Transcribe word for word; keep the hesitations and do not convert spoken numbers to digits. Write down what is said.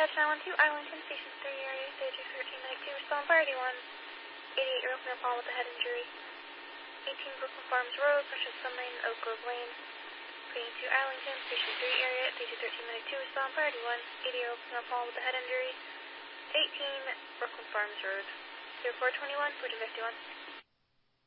Dispatch nine one two, Arlington, Station three area, stage thirteen ninety-two, respond priority one. eighty-eight, Earl Nepal with a head injury. eighteen, Brooklyn Farms Road, Precious Sunlane, Oak Grove Lane. Fleeing to Arlington, Station three area, stage thirteen ninety-two, respond priority one. eighty, Earl Nepal with a head injury. eighteen, Brooklyn Farms Road. zero four twenty-one, Puerto fifty-one.